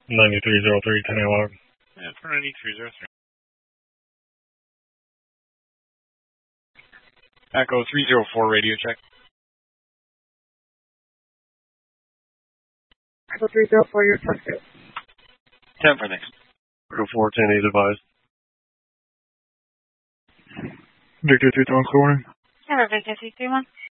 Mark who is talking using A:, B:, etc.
A: 9303, 10 log.
B: Yeah, for 9303. Echo 304, radio check.
C: Echo 304, you're effective.
B: 10 for next.
A: Echo 410, 8 advised. Victor 331, scoring.
C: Hello, Victor 331.